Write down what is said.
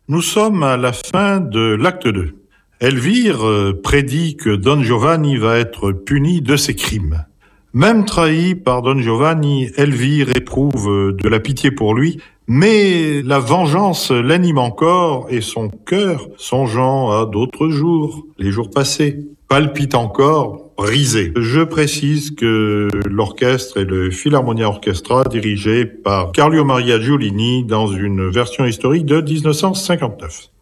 Nous sommes à la fin de l'acte 2. Elvire prédit que Don Giovanni va être puni de ses crimes. Même trahi par Don Giovanni, Elvire éprouve de la pitié pour lui, mais la vengeance l'anime encore et son cœur, songeant à d'autres jours, les jours passés, palpite encore, brisé. Je précise que l'orchestre est le Philharmonia Orchestra dirigé par Carlo Maria Giulini dans une version historique de 1959.